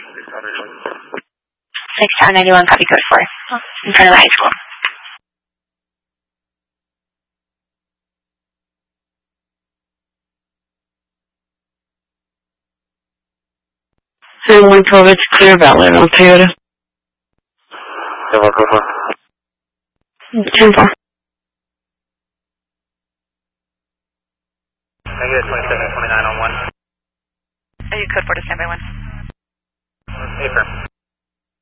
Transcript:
Tower 91, copy code 4. In front of the high school. And 112, it's clear valid on Toyota. 10-4. Negative 27, 29 on 1. Are you code 4 to standby 1? Affirm.